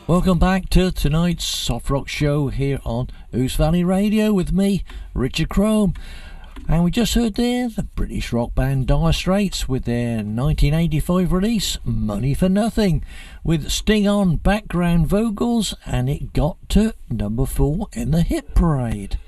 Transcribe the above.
Welcome back to tonight's Soft Rock Show here on Ouse Valley Radio with me, Richard Crome. And we just heard there the British rock band Dire Straits with their 1985 release, Money for Nothing, with Sting on background vocals, and it got to number 4 in the hit parade.